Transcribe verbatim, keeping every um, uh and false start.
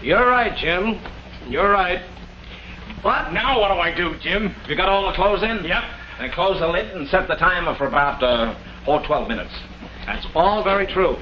You're right, Jim. You're right. But Now what do I do, Jim? you got all the clothes in? Yep. And close the lid and set the timer for about, uh, oh, twelve minutes. That's All very true.